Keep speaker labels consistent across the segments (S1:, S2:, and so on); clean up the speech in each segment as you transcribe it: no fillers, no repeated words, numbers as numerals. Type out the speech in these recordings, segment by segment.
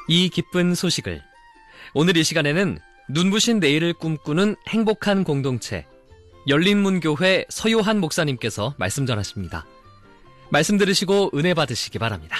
S1: 이 기쁜 소식을 오늘 이 시간에는 눈부신 내일을 꿈꾸는 행복한 공동체 열린문교회 서요한 목사님께서 말씀 전하십니다. 말씀 들으시고 은혜 받으시기 바랍니다.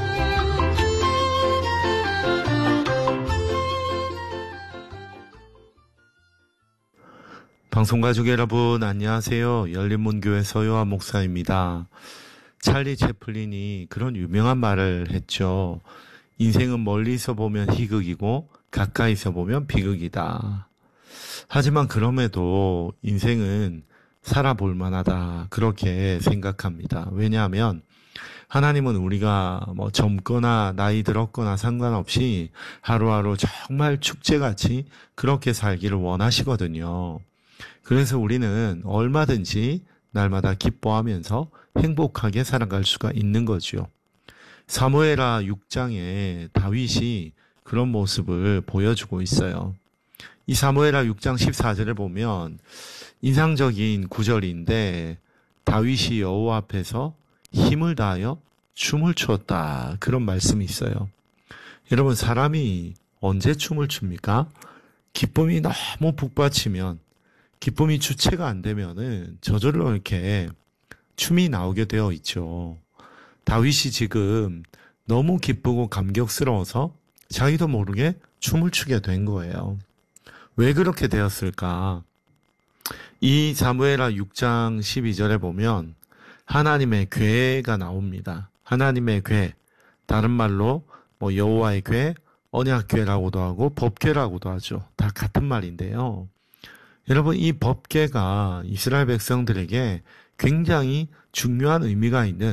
S2: 방송가족 여러분 안녕하세요. 열린문교회 서요한 목사입니다. 찰리 채플린이 그런 유명한 말을 했죠. 인생은 멀리서 보면 희극이고 가까이서 보면 비극이다. 하지만 그럼에도 인생은 살아볼 만하다 그렇게 생각합니다. 왜냐하면 하나님은 우리가 젊거나 나이 들었거나 상관없이 하루하루 정말 축제같이 그렇게 살기를 원하시거든요. 그래서 우리는 얼마든지 날마다 기뻐하면서 행복하게 살아갈 수가 있는 거죠. 사무엘하 6장에 다윗이 그런 모습을 보여주고 있어요. 이 사무엘하 6장 14절을 보면 인상적인 구절인데 다윗이 여호와 앞에서 힘을 다하여 춤을 추었다. 그런 말씀이 있어요. 여러분 사람이 언제 춤을 춥니까? 기쁨이 너무 북받치면 기쁨이 주체가 안 되면은 저절로 이렇게 춤이 나오게 되어 있죠. 다윗이 지금 너무 기쁘고 감격스러워서 자기도 모르게 춤을 추게 된 거예요. 왜 그렇게 되었을까? 이 사무엘하 6장 12절에 보면 하나님의 궤가 나옵니다. 하나님의 궤, 다른 말로 여호와의 궤, 언약궤라고도 하고 법궤라고도 하죠. 다 같은 말인데요. 여러분 이 법궤가 이스라엘 백성들에게 굉장히 중요한 의미가 있는